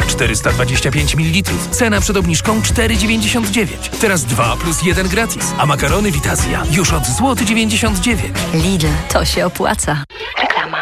425 ml. Cena przed obniżką 4,99. Teraz 2 plus 1 gratis. A makarony Vitazja już od złoty 99. Lidl, to się opłaca. Reklama.